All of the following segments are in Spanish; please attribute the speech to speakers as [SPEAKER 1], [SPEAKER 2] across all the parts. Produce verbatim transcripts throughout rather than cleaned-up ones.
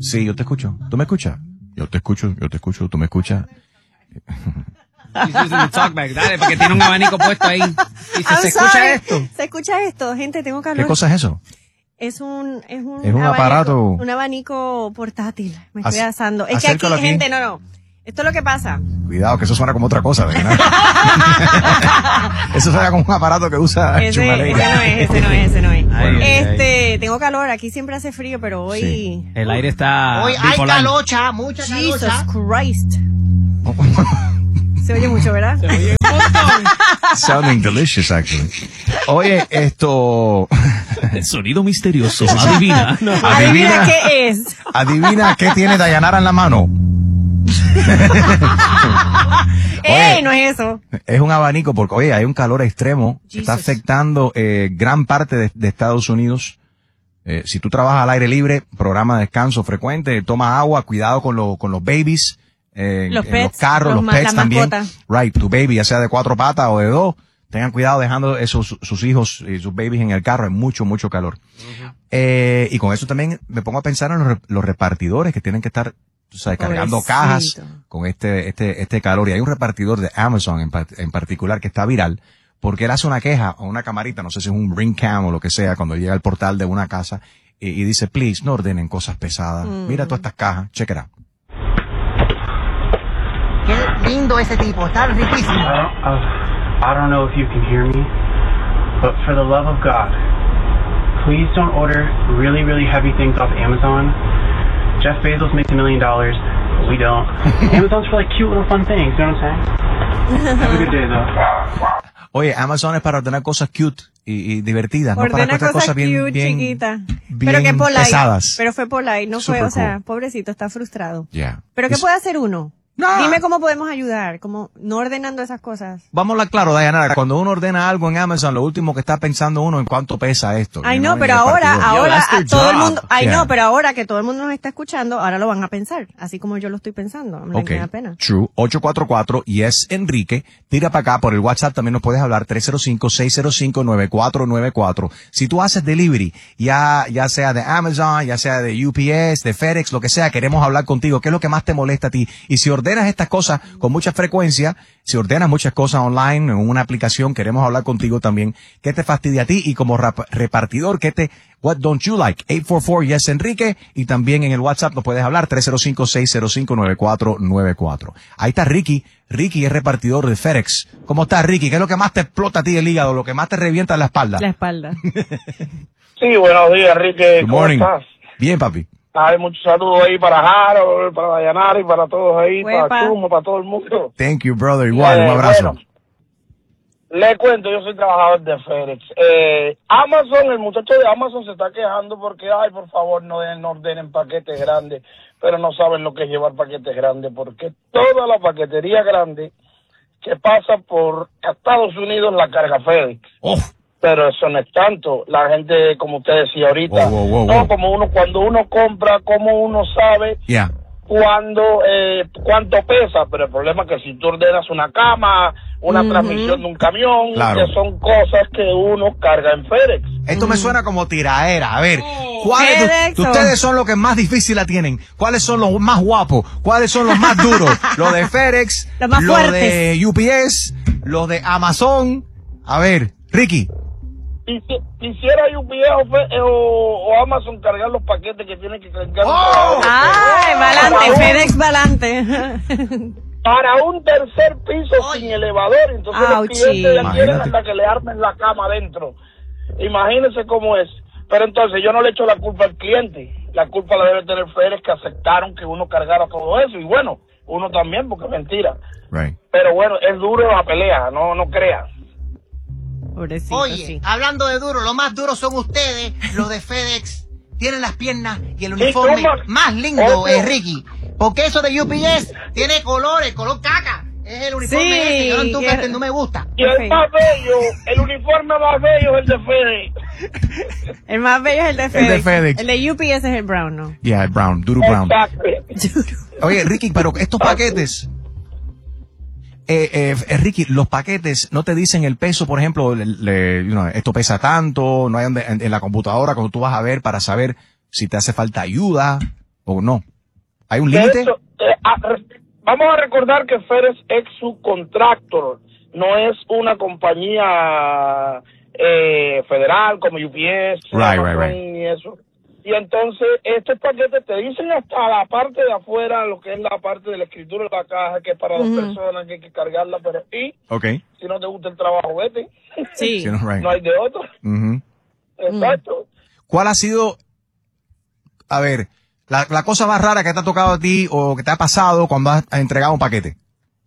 [SPEAKER 1] Sí, yo te escucho. ¿Tú me escuchas? Yo te escucho, yo te escucho, tú me escuchas.
[SPEAKER 2] He's using the talkback, dale, porque tiene un abanico puesto ahí. Dice, ¿se escucha
[SPEAKER 3] sorry.
[SPEAKER 2] esto?
[SPEAKER 3] Se escucha esto, gente, tengo calor.
[SPEAKER 1] ¿Qué cosa es eso?
[SPEAKER 3] Es un, es un,
[SPEAKER 1] Es un
[SPEAKER 3] abanico,
[SPEAKER 1] aparato.
[SPEAKER 3] Un abanico portátil. Me estoy
[SPEAKER 1] Ac-
[SPEAKER 3] asando. Es que aquí,
[SPEAKER 1] acércalo aquí.
[SPEAKER 3] gente, no, no. Esto es lo que pasa.
[SPEAKER 1] Cuidado, que eso suena como otra cosa, ¿verdad? Eso suena como un aparato que usa
[SPEAKER 3] Ese,
[SPEAKER 1] Chumaleira.
[SPEAKER 3] ese no es, ese no es, ese no es.
[SPEAKER 2] Ay,
[SPEAKER 3] este, ay. Tengo calor, aquí siempre hace frío, pero hoy...
[SPEAKER 1] Sí.
[SPEAKER 2] El aire está
[SPEAKER 4] Hoy hay
[SPEAKER 2] bipolar.
[SPEAKER 4] calocha, mucha
[SPEAKER 3] Jesus
[SPEAKER 4] calocha.
[SPEAKER 3] Christ. Se oye mucho, ¿verdad?
[SPEAKER 2] Se oye un montón.
[SPEAKER 1] Sounding delicious, actually. Oye, esto...
[SPEAKER 5] El sonido misterioso. Adivina.
[SPEAKER 3] Adivina
[SPEAKER 1] Adivina,
[SPEAKER 3] qué es.
[SPEAKER 1] adivina qué tiene Dayanara en la mano.
[SPEAKER 3] ¡Ey, no es eso!
[SPEAKER 1] Es un abanico porque, oye, hay un calor extremo que está
[SPEAKER 3] Jesus.
[SPEAKER 1] afectando eh, gran parte de, de Estados Unidos. Eh, si tú trabajas al aire libre, programa de descanso frecuente, toma agua, cuidado con, lo, con los babies, eh,
[SPEAKER 3] Los
[SPEAKER 1] en
[SPEAKER 3] pets,
[SPEAKER 1] los carros,
[SPEAKER 3] los
[SPEAKER 1] los,
[SPEAKER 3] ma-
[SPEAKER 1] pets
[SPEAKER 3] las
[SPEAKER 1] también.
[SPEAKER 3] mascotas.
[SPEAKER 1] Right, tu baby, ya sea de cuatro patas o de dos, tengan cuidado dejando esos, sus hijos y sus babies en el carro, hay mucho, mucho calor. eh, y con eso también me pongo a pensar en los, re- los repartidores que tienen que estar, tú sabes, cargando
[SPEAKER 3] Pobrecito.
[SPEAKER 1] cajas con este, este, este calor. Y hay un repartidor de Amazon en, pa- en particular que está viral porque él hace una queja o una camarita, no sé si es un ring cam o lo que sea, cuando llega al portal de una casa y, y dice, please, no ordenen cosas pesadas.
[SPEAKER 3] Mm.
[SPEAKER 1] Mira todas estas cajas, check it out.
[SPEAKER 4] Qué lindo ese tipo, está riquísimo.
[SPEAKER 6] I don't, uh, I don't know if you can hear me, but for the love of God, please don't order really, really heavy things off Amazon. Jeff Bezos makes a million dollars, but we don't. Amazon's for like cute little fun things, you know what I'm saying? Have a good day, though.
[SPEAKER 1] Oye, Amazon es para ordenar cosas cute y, y divertidas, no para
[SPEAKER 3] Ordena
[SPEAKER 1] ordenar
[SPEAKER 3] cosas
[SPEAKER 1] cosas bien,
[SPEAKER 3] cute,
[SPEAKER 1] bien,
[SPEAKER 3] chiquita.
[SPEAKER 1] bien
[SPEAKER 3] Pero que polite.
[SPEAKER 1] pesadas.
[SPEAKER 3] Pero fue polite, no fue,
[SPEAKER 1] Super
[SPEAKER 3] o sea,
[SPEAKER 1] cool.
[SPEAKER 3] pobrecito, está frustrado.
[SPEAKER 1] Yeah.
[SPEAKER 3] ¿Pero qué
[SPEAKER 1] Es-
[SPEAKER 3] puede hacer uno?
[SPEAKER 1] Nada.
[SPEAKER 3] Dime cómo podemos ayudar, como no ordenando esas cosas.
[SPEAKER 1] Vamos a hablar claro, Dayanara, cuando uno ordena algo en Amazon, lo último que está pensando uno en cuánto pesa esto.
[SPEAKER 3] Ay,
[SPEAKER 1] you
[SPEAKER 3] no,
[SPEAKER 1] know,
[SPEAKER 3] pero
[SPEAKER 1] y el
[SPEAKER 3] ahora,
[SPEAKER 1] repartidor.
[SPEAKER 3] ahora,
[SPEAKER 2] that's their
[SPEAKER 3] a todo el
[SPEAKER 2] job.
[SPEAKER 3] mundo, ay,
[SPEAKER 1] Yeah.
[SPEAKER 3] no, pero ahora que todo el mundo nos está escuchando, ahora lo van a pensar, así como yo lo estoy pensando. Me
[SPEAKER 1] Ok,
[SPEAKER 3] da pena.
[SPEAKER 1] true, ocho cuatro cuatro, yes, Enrique, tira para acá, por el WhatsApp también nos puedes hablar, tres cero cinco, seis cero cinco, nueve cuatro nueve cuatro. Si tú haces delivery, ya, ya sea de Amazon, ya sea de U P S, de FedEx, lo que sea, queremos hablar contigo, ¿qué es lo que más te molesta a ti? Y si ordenas estas cosas con mucha frecuencia, si ordenas muchas cosas online, en una aplicación, queremos hablar contigo también, ¿qué te fastidia a ti? Y como rap- repartidor, ¿qué te, what don't you like? ocho cuatro cuatro, yes, Enrique, y también en el WhatsApp nos puedes hablar, tres cero cinco, seis cero cinco, nueve cuatro nueve cuatro. Ahí está Ricky. Ricky es repartidor de FedEx. ¿Cómo estás, Ricky? ¿Qué es lo que más te explota a ti el hígado? Lo que más te revienta la espalda.
[SPEAKER 3] La espalda.
[SPEAKER 7] Sí, buenos días, Enrique.
[SPEAKER 1] Good
[SPEAKER 7] ¿Cómo
[SPEAKER 1] morning.
[SPEAKER 7] estás?
[SPEAKER 1] Bien, papi.
[SPEAKER 7] Hay muchos saludos ahí para Harold, para Dayanara y para todos ahí,
[SPEAKER 3] Huepa.
[SPEAKER 7] para Chumo, para todo el mundo.
[SPEAKER 1] Thank you, brother. Igual,
[SPEAKER 7] Eh,
[SPEAKER 1] un abrazo.
[SPEAKER 7] bueno, le cuento, yo soy trabajador de FedEx. Eh, Amazon, el muchacho de Amazon se está quejando porque, ay, por favor, no, den- no ordenen paquetes grandes, pero no saben lo que es llevar paquetes grandes, porque toda la paquetería grande que pasa por Estados Unidos la carga FedEx.
[SPEAKER 1] Oh,
[SPEAKER 7] Pero eso no es tanto. La gente, como usted decía ahorita,
[SPEAKER 1] Wow, wow, wow,
[SPEAKER 7] no,
[SPEAKER 1] wow.
[SPEAKER 7] como uno, cuando uno compra, como uno sabe
[SPEAKER 1] yeah.
[SPEAKER 7] cuándo, eh, cuánto pesa, pero el problema es que si tú ordenas una cama, una
[SPEAKER 3] Ujú.
[SPEAKER 7] transmisión de un camión,
[SPEAKER 1] Claro.
[SPEAKER 7] que son cosas que uno carga en FedEx.
[SPEAKER 1] Esto me suena como tiraera. A ver, ¿cuáles de-
[SPEAKER 3] FedEx
[SPEAKER 1] de
[SPEAKER 3] o-
[SPEAKER 1] ustedes son los que más difícil la tienen? ¿Cuáles son los más guapos? ¿Cuáles son los más duros? Los de FedEx,
[SPEAKER 3] Los más
[SPEAKER 1] los
[SPEAKER 3] fuertes.
[SPEAKER 1] de U P S, los de Amazon. A ver, Ricky.
[SPEAKER 7] Y si quisiera U P S o, Fe- o, o Amazon cargar los paquetes que tienen que cargar.
[SPEAKER 1] ¡Oh!
[SPEAKER 3] Ay,
[SPEAKER 7] Para
[SPEAKER 3] valante,
[SPEAKER 7] un-
[SPEAKER 3] FedEx valante.
[SPEAKER 7] Para un tercer piso sin elevador, entonces los
[SPEAKER 3] Auchi.
[SPEAKER 7] clientes ya quieren
[SPEAKER 1] Imagínate.
[SPEAKER 7] hasta que le armen la cama adentro. Imagínense cómo es. Pero entonces yo no le echo la culpa al cliente. La culpa la debe tener FedEx, que aceptaron que uno cargara todo eso. Y bueno, uno también, porque es mentira.
[SPEAKER 1] Right.
[SPEAKER 7] Pero bueno, es duro la pelea, no no creas.
[SPEAKER 3] Pobrecito,
[SPEAKER 4] Oye,
[SPEAKER 3] sí.
[SPEAKER 4] hablando de duro, lo más duro son ustedes, los de FedEx. Tienen las piernas y el
[SPEAKER 7] Sí,
[SPEAKER 4] uniforme
[SPEAKER 7] ¿cómo?
[SPEAKER 4] más lindo,
[SPEAKER 7] Obvio.
[SPEAKER 4] eh, Ricky. Porque eso de U P S tiene colores, color caca. Es el uniforme
[SPEAKER 3] Sí,
[SPEAKER 4] ese, yo no entiendo,
[SPEAKER 3] que-
[SPEAKER 4] que no me gusta.
[SPEAKER 7] Y el
[SPEAKER 3] Ok.
[SPEAKER 7] más bello, el uniforme más bello es el de FedEx.
[SPEAKER 3] El más bello es el de
[SPEAKER 1] El
[SPEAKER 3] FedEx.
[SPEAKER 1] de FedEx.
[SPEAKER 3] El de U P S es el brown, ¿no?
[SPEAKER 1] Yeah, el Brown, Duro Brown.
[SPEAKER 7] Exacto.
[SPEAKER 1] Oye, Ricky, pero estos paquetes, eh, eh, eh, Ricky, los paquetes no te dicen el peso, por ejemplo, le- le- you know, esto pesa tanto, no hay donde, en, en la computadora cuando tú vas a ver para saber si te hace falta ayuda. ¿O no? ¿Hay un
[SPEAKER 7] De
[SPEAKER 1] límite?
[SPEAKER 7] hecho, eh, a- re- vamos a recordar que FedEx es subcontractor, no es una compañía eh, federal como U P S,
[SPEAKER 1] Right,
[SPEAKER 7] Amazon
[SPEAKER 1] right, right.
[SPEAKER 7] y eso. Y entonces estos paquetes te dicen hasta la parte de afuera, lo que es la parte de la escritura de la caja, que es para dos personas, que hay que cargarla, pero y
[SPEAKER 1] Ok.
[SPEAKER 7] si no te gusta el trabajo, vete.
[SPEAKER 3] Sí.
[SPEAKER 1] Sí, no, right.
[SPEAKER 7] No hay de otro.
[SPEAKER 1] Ujú.
[SPEAKER 7] Exacto.
[SPEAKER 1] ¿Cuál ha sido, a ver, la, la cosa más rara que te ha tocado a ti o que te ha pasado cuando has entregado un paquete?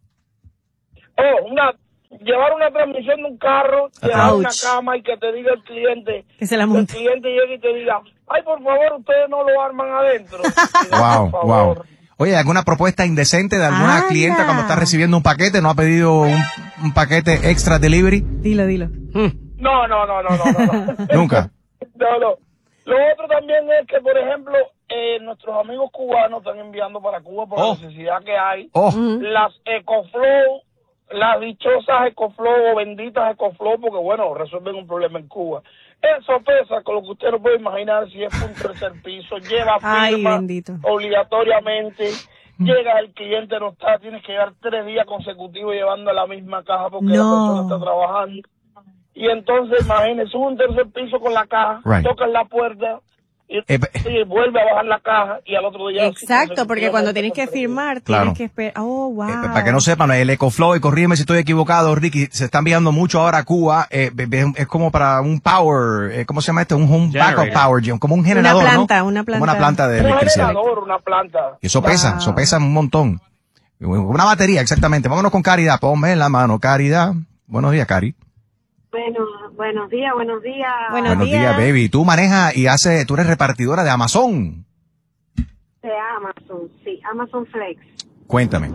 [SPEAKER 7] Oh, una, llevar una transmisión de un carro, llevar
[SPEAKER 3] Ouch.
[SPEAKER 7] una cama y que te diga el cliente,
[SPEAKER 3] Que se la
[SPEAKER 7] el
[SPEAKER 3] monte.
[SPEAKER 7] cliente llegue y te diga, ay, por favor, ustedes no lo arman adentro. Y diga,
[SPEAKER 1] Wow,
[SPEAKER 7] por
[SPEAKER 1] wow.
[SPEAKER 7] favor.
[SPEAKER 1] Oye, ¿alguna propuesta indecente de alguna
[SPEAKER 3] Anda.
[SPEAKER 1] clienta cuando está recibiendo un paquete? ¿No ha pedido un, un paquete extra delivery?
[SPEAKER 3] Dilo, dilo.
[SPEAKER 7] No, no, no, no, no, no. no.
[SPEAKER 1] Nunca.
[SPEAKER 7] No, no. Lo otro también es que, por ejemplo, eh, nuestros amigos cubanos están enviando para Cuba por
[SPEAKER 1] Oh.
[SPEAKER 7] la necesidad que hay.
[SPEAKER 1] Oh,
[SPEAKER 7] Las EcoFlow, las dichosas EcoFlow o benditas EcoFlow, porque bueno, resuelven un problema en Cuba. Eso pesa con lo que usted no puede imaginar si es un tercer piso, lleva
[SPEAKER 3] Ay,
[SPEAKER 7] firma
[SPEAKER 3] bendito.
[SPEAKER 7] obligatoriamente, llega el cliente no está, tienes que llevar tres días consecutivos llevando la misma caja porque la
[SPEAKER 3] No.
[SPEAKER 7] persona está trabajando. Y entonces, imagínese, un tercer piso con la caja,
[SPEAKER 1] Right.
[SPEAKER 7] tocas la puerta y,
[SPEAKER 1] Eh, pe-
[SPEAKER 7] y vuelve a bajar la caja y al otro día...
[SPEAKER 3] Exacto, porque cuando tienes que firmar,
[SPEAKER 1] Claro.
[SPEAKER 3] tienes que esperar. Oh, wow.
[SPEAKER 1] eh, para que no sepan, el EcoFlow, y corrígeme si estoy equivocado, Ricky, se está enviando mucho ahora a Cuba, eh, be- be- es como para un power, eh, ¿cómo se llama esto? Un home backup
[SPEAKER 2] Generator.
[SPEAKER 1] power, gen- como un generador,
[SPEAKER 3] planta,
[SPEAKER 1] ¿no?
[SPEAKER 3] una
[SPEAKER 1] Como una
[SPEAKER 3] planta.
[SPEAKER 1] planta de
[SPEAKER 7] Un
[SPEAKER 1] electricidad.
[SPEAKER 7] generador, una planta.
[SPEAKER 1] Y eso pesa,
[SPEAKER 3] Wow.
[SPEAKER 1] eso pesa un montón. Una batería, exactamente. Vámonos con Caridad, ponme en la mano, Caridad. Buenos días, Cari.
[SPEAKER 8] Bueno, buenos días, buenos días.
[SPEAKER 3] Buenos
[SPEAKER 1] Buenos días,
[SPEAKER 3] días.
[SPEAKER 1] baby. Tú manejas y haces, tú eres repartidora de Amazon.
[SPEAKER 8] De Amazon, sí, Amazon Flex.
[SPEAKER 1] Cuéntame.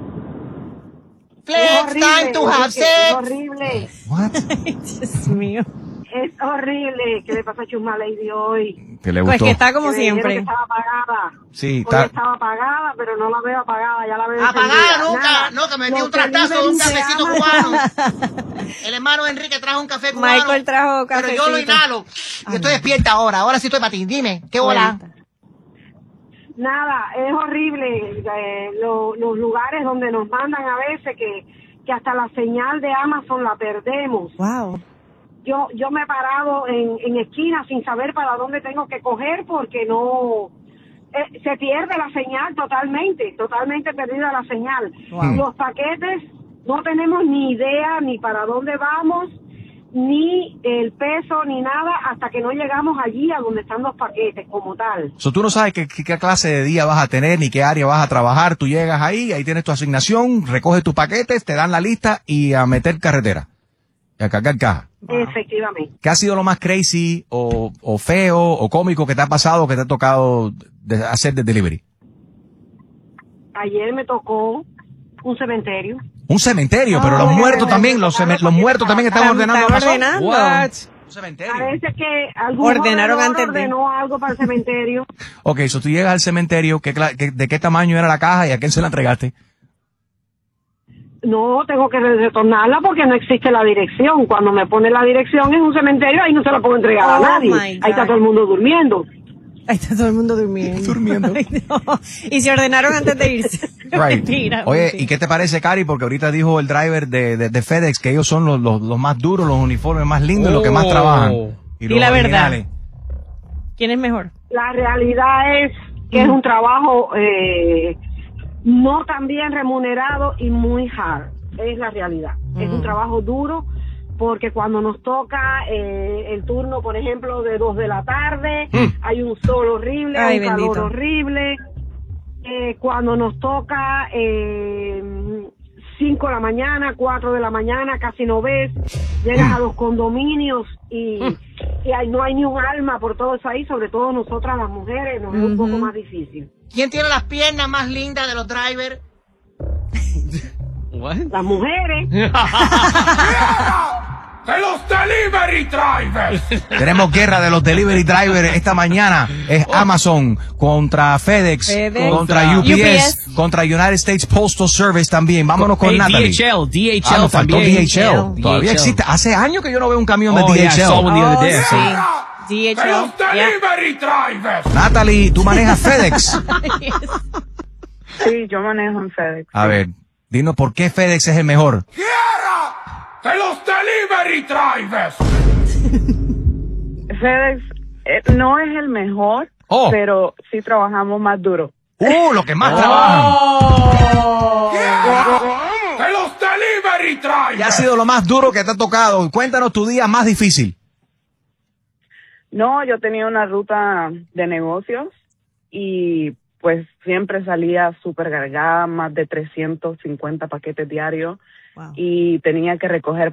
[SPEAKER 4] Flex, time to have
[SPEAKER 8] es
[SPEAKER 4] sex.
[SPEAKER 8] horrible,
[SPEAKER 1] What?
[SPEAKER 3] Dios mío.
[SPEAKER 8] es horrible. ¿Qué le pasó a Chusma Lady hoy?
[SPEAKER 1] ¿Qué le
[SPEAKER 3] Pues
[SPEAKER 1] gustó?
[SPEAKER 3] que está como
[SPEAKER 8] Que me dijeron que
[SPEAKER 3] siempre.
[SPEAKER 8] estaba apagada.
[SPEAKER 1] Sí,
[SPEAKER 8] Hoy
[SPEAKER 1] está.
[SPEAKER 8] estaba apagada, pero no la veo apagada, ya la veo
[SPEAKER 4] Apagada
[SPEAKER 8] encendida.
[SPEAKER 4] nunca,
[SPEAKER 8] Nada.
[SPEAKER 4] no, que me metí
[SPEAKER 8] Los
[SPEAKER 4] un trastazo de un
[SPEAKER 8] deliveries de
[SPEAKER 4] cafecito
[SPEAKER 8] Amazon-
[SPEAKER 4] cubano. El hermano Enrique trajo un café cubano.
[SPEAKER 3] Michael trajo
[SPEAKER 4] Pero yo lo
[SPEAKER 3] cafecito.
[SPEAKER 4] inhalo. Y estoy despierta ahora, ahora sí estoy para ti. Dime, ¿qué bola?
[SPEAKER 8] Nada, es horrible. eh, lo- los lugares donde nos mandan a veces que, que hasta la señal de Amazon la perdemos.
[SPEAKER 3] Wow.
[SPEAKER 8] Yo yo me he parado en, en esquinas sin saber para dónde tengo que coger porque no... eh, se pierde la señal totalmente, totalmente perdida la señal.
[SPEAKER 3] Wow.
[SPEAKER 8] Los paquetes no tenemos ni idea ni para dónde vamos, ni el peso, ni nada, hasta que no llegamos allí a donde están los paquetes como tal.
[SPEAKER 1] So, tú no sabes qué, qué, qué clase de día vas a tener ni qué área vas a trabajar. Tú llegas ahí, ahí tienes tu asignación, recoges tus paquetes, te dan la lista y a meter carretera. Y a cargar caja.
[SPEAKER 8] Efectivamente.
[SPEAKER 1] ¿Qué ha sido lo más crazy o, o feo o cómico que te ha pasado, que te ha tocado de hacer de delivery?
[SPEAKER 8] Ayer me tocó un cementerio.
[SPEAKER 1] Un cementerio, pero los
[SPEAKER 8] Oh,
[SPEAKER 1] muertos también, los,
[SPEAKER 8] claro,
[SPEAKER 1] ceme- los muertos también están
[SPEAKER 3] Están-
[SPEAKER 1] ordenando
[SPEAKER 3] están
[SPEAKER 1] Amazon.
[SPEAKER 3] ordenando.
[SPEAKER 2] What?
[SPEAKER 1] Un cementerio.
[SPEAKER 8] Parece que algún
[SPEAKER 3] Ordenaron
[SPEAKER 8] ordenador
[SPEAKER 3] antes de-
[SPEAKER 8] ordenó algo para el cementerio.
[SPEAKER 1] Ok, so tú llegas al cementerio, ¿qué, cla- qué- ¿de qué tamaño era la caja y a quién se la entregaste?
[SPEAKER 8] No, tengo que retornarla porque no existe la dirección. Cuando me pone la dirección en un cementerio, ahí no se la puedo entregar
[SPEAKER 3] Oh,
[SPEAKER 8] a nadie.
[SPEAKER 3] my
[SPEAKER 8] Ahí
[SPEAKER 3] God.
[SPEAKER 8] está todo el mundo durmiendo.
[SPEAKER 3] Ahí está todo el mundo durmiendo.
[SPEAKER 1] Durmiendo.
[SPEAKER 3] Ay, no. Y se ordenaron antes de irse.
[SPEAKER 1] Right.
[SPEAKER 3] Mentira,
[SPEAKER 1] Oye,
[SPEAKER 3] mentira.
[SPEAKER 1] ¿y qué te parece, Cari? Porque ahorita dijo el driver de, de, de FedEx que ellos son los, los, los más duros, los uniformes más lindos, los que más
[SPEAKER 2] Oh.
[SPEAKER 1] trabajan.
[SPEAKER 3] Di
[SPEAKER 1] los
[SPEAKER 3] la verdad.
[SPEAKER 1] originales.
[SPEAKER 3] ¿Quién es mejor?
[SPEAKER 8] La realidad es que es un trabajo eh, no tan bien remunerado y muy hard. Es la realidad. Es un trabajo duro porque cuando nos toca eh, el turno, por ejemplo, de dos de la tarde, hay un sol horrible,
[SPEAKER 3] Ay,
[SPEAKER 8] un calor
[SPEAKER 3] bendito.
[SPEAKER 8] horrible. Eh, cuando nos toca eh, cinco de la mañana, cuatro de la mañana, casi no ves. Llegas a los condominios y, y ahí no hay ni un alma por todo eso ahí, sobre todo nosotras las mujeres, nos es un poco más difícil.
[SPEAKER 4] ¿Quién tiene las piernas más lindas de los drivers?
[SPEAKER 2] What?
[SPEAKER 8] Las mujeres.
[SPEAKER 1] Tenemos guerra de los delivery drivers esta mañana. Es Amazon contra FedEx,
[SPEAKER 3] FedEx.
[SPEAKER 1] contra U P S,
[SPEAKER 3] U P S.
[SPEAKER 1] contra United States Postal Service también. Vámonos con
[SPEAKER 2] Hey,
[SPEAKER 1] Natalie.
[SPEAKER 2] D H L, D H L
[SPEAKER 1] Ah, nos faltó
[SPEAKER 2] también.
[SPEAKER 1] D H L.
[SPEAKER 3] D H L.
[SPEAKER 1] Todavía existe. Hace años que yo no veo un camión de
[SPEAKER 2] Oh,
[SPEAKER 1] D
[SPEAKER 2] yeah, I
[SPEAKER 1] H L.
[SPEAKER 2] saw one the other day.
[SPEAKER 3] Oh, sí. D H L. Yeah.
[SPEAKER 1] Natalie, ¿tú manejas FedEx?
[SPEAKER 9] Sí, yo manejo en FedEx.
[SPEAKER 1] A ver, dinos por qué FedEx es el mejor.
[SPEAKER 10] ¡Que los delivery drivers!
[SPEAKER 9] FedEx eh, no es el mejor,
[SPEAKER 1] Oh.
[SPEAKER 9] pero sí trabajamos más duro.
[SPEAKER 1] ¡Uh, lo que más trabajan!
[SPEAKER 10] ¡Que los delivery drivers!
[SPEAKER 1] ¿Qué ha sido lo más duro que te ha tocado? Cuéntanos tu día más difícil.
[SPEAKER 9] No, yo tenía una ruta de negocios y pues siempre salía súper cargada, más de trescientos cincuenta paquetes diarios.
[SPEAKER 3] Wow.
[SPEAKER 9] Y tenía que recoger